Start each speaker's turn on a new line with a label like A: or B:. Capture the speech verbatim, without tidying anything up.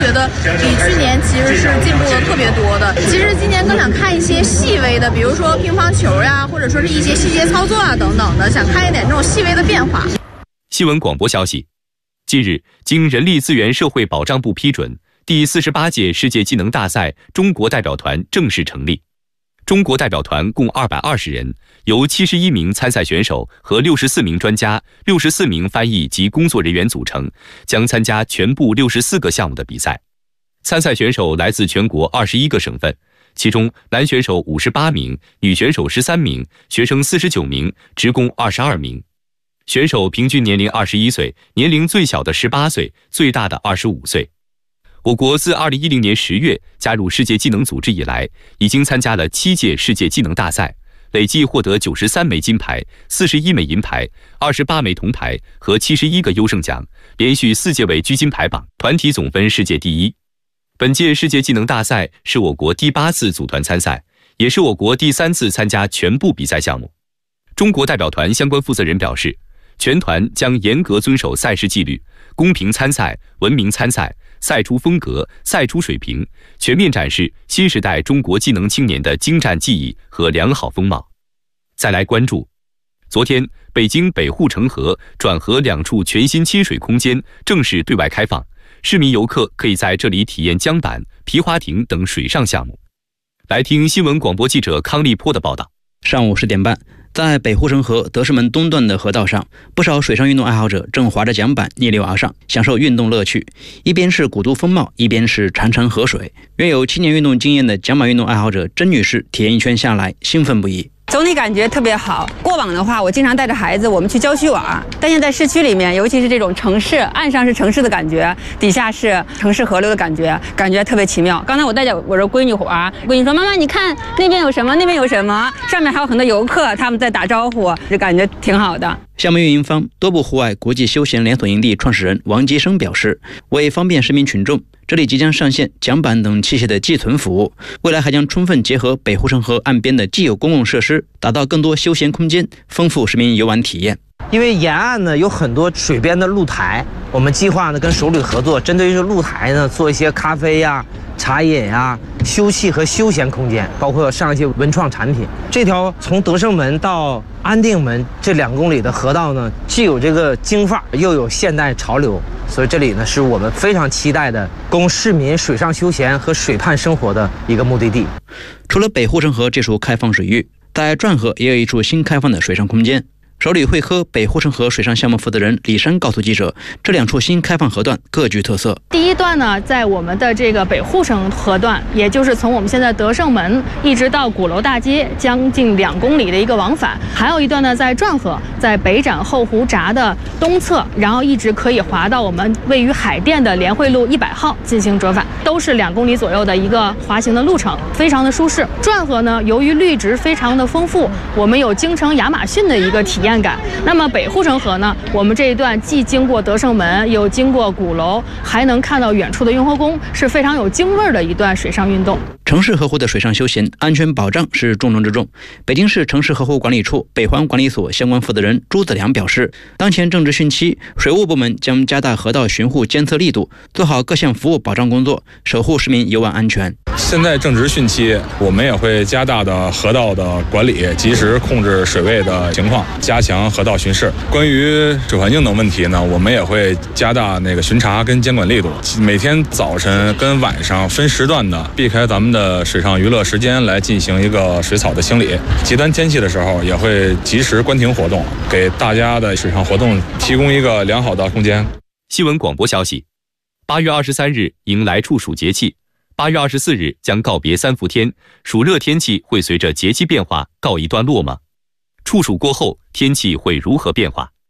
A: 觉得比去年其实是进步的特别多的。其实今年更想看一些细微的，比如说乒乓球呀，或者说是一些细节操作啊等等的，想看一点这种细微的变化。
B: 新闻广播消息，近日，经人力资源社会保障部批准，第四十八届世界技能大赛中国代表团正式成立。中国代表团共二百二十人，由七十一名参赛选手和六十四名专家、六十四名翻译及工作人员组成，将参加全部六十四个项目的比赛。参赛选手来自全国二十一个省份，其中男选手五十八名，女选手十三名，学生四十九名，职工二十二名。选手平均年龄二十一岁，年龄最小的十八岁，最大的二十五岁。我国自二零一零年十月加入世界技能组织以来，已经参加了七届世界技能大赛，累计获得九十三枚金牌、四十一枚银牌、二十八枚铜牌和七十一个优胜奖，连续四届为居金牌榜，团体总分世界第一。本届世界技能大赛是我国第八次组团参赛，也是我国第三次参加全部比赛项目。中国代表团相关负责人表示，全团将严格遵守赛事纪律，公平参赛，文明参赛，赛出风格，赛出水平，全面展示新时代中国技能青年的精湛技艺和良好风貌。再来关注，昨天北京北护城河转河两处全新亲水空间正式对外开放，市民游客可以在这里体验桨板、皮划艇等水上项目。来听新闻广播记者康立波的报道。
C: 上午十点半，在北护城河德胜门东段的河道上，不少水上运动爱好者正划着桨板逆流而上，享受运动乐趣。一边是古都风貌，一边是潺潺河水。约有七年运动经验的桨板运动爱好者甄女士体验一圈下来，兴奋不已。
D: 总体感觉特别好。过往的话，我经常带着孩子我们去郊区玩，但现在市区里面，尤其是这种城市，岸上是城市的感觉，底下是城市河流的感觉，感觉特别奇妙。刚才我带着我的闺女玩，闺女说：“妈妈，你看那边有什么？那边有什么？上面还有很多游客，他们在打招呼，就感觉挺好的。”
C: 项目运营方多部户外国际休闲连锁营地创始人王吉生表示，为方便市民群众，这里即将上线桨板等器械的寄存服务，未来还将充分结合北护城河岸边的既有公共设施，打造更多休闲空间，丰富市民游玩体验。
E: 因为沿岸呢有很多水边的露台，我们计划呢跟手里合作，针对于露台呢做一些咖啡呀、茶饮呀、休憩和休闲空间，包括上一些文创产品。这条从德胜门到安定门这两公里的河道呢，既有这个京范儿，又有现代潮流，所以这里呢是我们非常期待的供市民水上休闲和水畔生活的一个目的地。
C: 除了北护城河这处开放水域，在转河也有一处新开放的水上空间。首里会科北护城河水上项目负责人李珊告诉记者，这两处新开放河段各具特色。
F: 第一段呢，在我们的这个北护城河段，也就是从我们现在德胜门一直到鼓楼大街，将近两公里的一个往返；还有一段呢，在转河，在北展后湖闸的东侧，然后一直可以滑到我们位于海淀的联汇路一百号进行折返，都是两公里左右的一个滑行的路程，非常的舒适。转河呢，由于绿植非常的丰富，我们有京城亚马逊的一个体验感。那么北护城河呢，我们这一段既经过德胜门，又经过鼓楼，还能看到远处的雍和宫，是非常有京味儿的一段水上运动。
C: 城市河湖的水上休闲安全保障是重中之重。北京市城市河湖管理处北环管理所相关负责人朱子良表示，当前正值汛期，水务部门将加大河道巡护监测力度，做好各项服务保障工作，守护市民游玩安全。
G: 现在正值汛期，我们也会加大的河道的管理，及时控制水位的情况，加强河道巡视。关于水环境等问题呢，我们也会加大那个巡查跟监管力度，每天早晨跟晚上分时段的避开咱们的水上娱乐时间来进行一个水草的清理。极端天气的时候，也会及时关停活动，给大家的水上活动提供一个良好的空间。
B: 新闻广播消息：八月二十三日迎来处暑节气，八月二十四日将告别三伏天，暑热天气会随着节气变化告一段落吗？处暑过后，天气会如何变化？